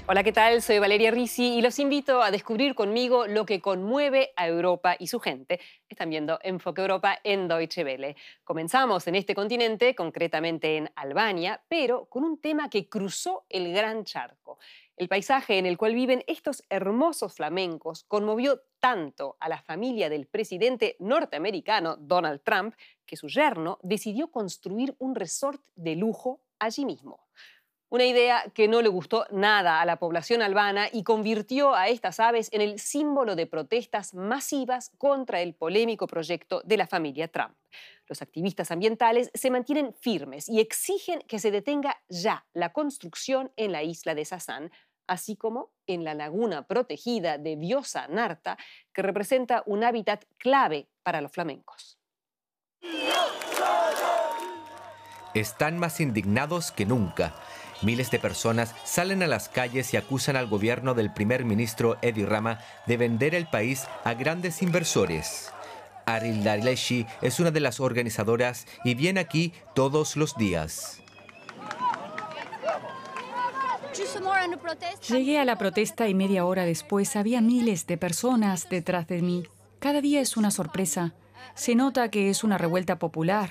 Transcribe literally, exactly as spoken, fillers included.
Hola, ¿qué tal? Soy Valeria Risi y los invito a descubrir conmigo lo que conmueve a Europa y su gente. Están viendo Enfoque Europa en Deutsche Welle. Comenzamos en este continente, concretamente en Albania, pero con un tema que cruzó el gran charco. El paisaje en el cual viven estos hermosos flamencos conmovió tanto a la familia del presidente norteamericano Donald Trump que su yerno decidió construir un resort de lujo allí mismo. Una idea que no le gustó nada a la población albana y convirtió a estas aves en el símbolo de protestas masivas contra el polémico proyecto de la familia Trump. Los activistas ambientales se mantienen firmes y exigen que se detenga ya la construcción en la isla de Sasan, así como en la laguna protegida de Vjosa Narta, que representa un hábitat clave para los flamencos. Están más indignados que nunca. Miles de personas salen a las calles y acusan al gobierno del primer ministro Edi Rama de vender el país a grandes inversores. Aril Darileshi es una de las organizadoras y viene aquí todos los días. Llegué a la protesta y media hora después había miles de personas detrás de mí. Cada día es una sorpresa. Se nota que es una revuelta popular.